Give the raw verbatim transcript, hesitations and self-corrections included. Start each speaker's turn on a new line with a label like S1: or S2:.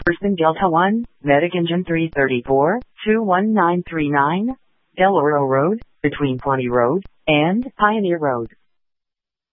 S1: Houston Delta one, Medic Engine three thirty-four, two one nine three nine, Del Oro Road, between Pawnee Road and Pioneer Road.